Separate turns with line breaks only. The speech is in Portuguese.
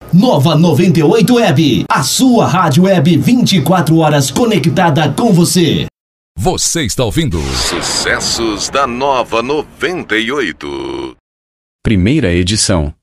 Nova 98 Web, a sua rádio web 24 horas conectada com você.
Você está ouvindo
Sucessos da Nova 98.
Primeira edição.